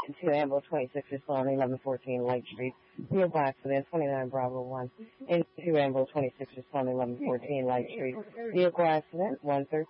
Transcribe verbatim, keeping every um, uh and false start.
two Ambo twenty-six responding eleven fourteen Light Street. Vehicle accident twenty-nine Bravo one. And two Ambo twenty-six responding eleven fourteen Light Street. Vehicle accident one thirteen.